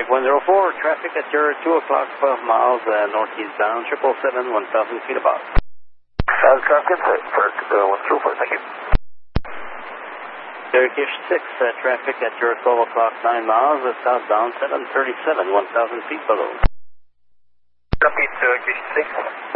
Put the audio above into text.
104, traffic at your 2 o'clock, 12 miles, northeast bound, 777, 1,000 feet above. Traffic for 104, thank you. Turkish 6, traffic at your 12 o'clock, 9 miles, southbound, 737, 1,000 feet below. Copy, Turkish 6.